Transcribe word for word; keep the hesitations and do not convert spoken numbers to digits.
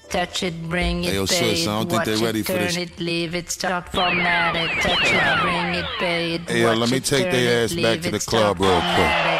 Touch it, bring it, Hey, yo, pay sis, it, I don't think watch they ready it, for turn this. it, leave it, start formatted. Touch it, bring it, pay it, Hey, yo, watch let me it, take turn their it, ass back leave to the it, club start real quick. formatted.